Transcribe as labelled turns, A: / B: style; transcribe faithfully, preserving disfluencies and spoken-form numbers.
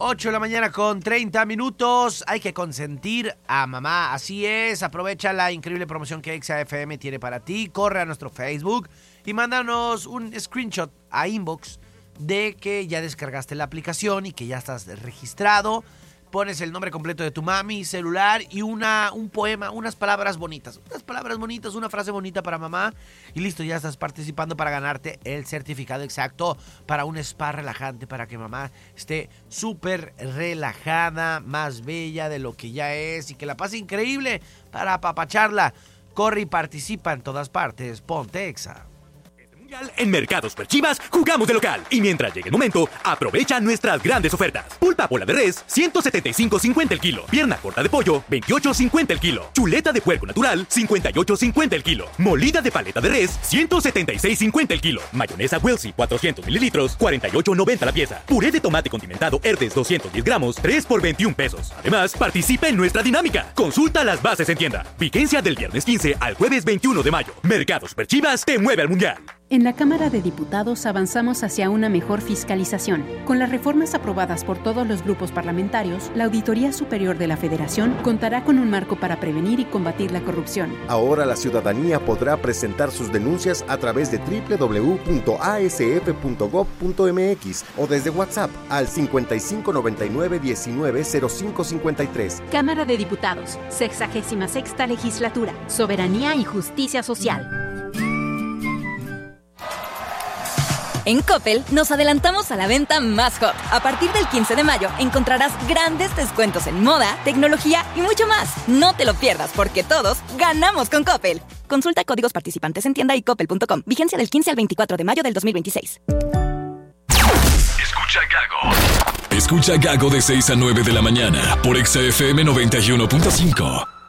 A: ocho de la mañana con treinta minutos. Hay que consentir a mamá. Así es. Aprovecha la increíble promoción que Exa F M tiene para ti. Corre a nuestro Facebook y mándanos un screenshot a inbox de que ya descargaste la aplicación y que ya estás registrado. Pones el nombre completo de tu mami, celular y una, un poema, unas palabras bonitas. Unas palabras bonitas, una frase bonita para mamá. Y listo, ya estás participando para ganarte el certificado exacto para un spa relajante, para que mamá esté súper relajada, más bella de lo que ya es y que la pase increíble para apapacharla. Corre y participa en todas partes. Ponte Exa.
B: En Mercado Super Chivas jugamos de local y mientras llegue el momento, aprovecha nuestras grandes ofertas. Pulpa bola de res, ciento setenta y cinco cincuenta el kilo. Pierna corta de pollo, veintiocho cincuenta el kilo. Chuleta de puerco natural, cincuenta y ocho cincuenta el kilo. Molida de paleta de res, ciento setenta y seis cincuenta el kilo. Mayonesa Welsi, cuatrocientos mililitros, cuarenta y ocho noventa la pieza. Puré de tomate condimentado Herdes, doscientos diez gramos, tres por veintiún pesos. Además, participa en nuestra dinámica. Consulta las bases en tienda. Vigencia del viernes quince al jueves veintiuno de mayo. Mercado Super Chivas te mueve al mundial.
C: En la Cámara de Diputados avanzamos hacia una mejor fiscalización. Con las reformas aprobadas por todos los grupos parlamentarios, la Auditoría Superior de la Federación contará con un marco para prevenir y combatir la corrupción.
D: Ahora la ciudadanía podrá presentar sus denuncias a través de doble u doble u doble u punto a s f punto gob punto m x o desde WhatsApp al cincuenta y cinco noventa y nueve diecinueve cero cinco cincuenta y tres.
C: Cámara de Diputados, sexagésima sexta legislatura, soberanía y justicia social.
E: En Coppel nos adelantamos a la venta más hot. A partir del quince de mayo encontrarás grandes descuentos en moda, tecnología y mucho más. No te lo pierdas porque todos ganamos con Coppel. Consulta códigos participantes en tienda y coppel punto com. Vigencia del quince al veinticuatro de mayo del dos mil veintiséis.
F: Escucha Gago. Escucha Gago de seis a nueve de la mañana por Exa F M noventa y uno punto cinco.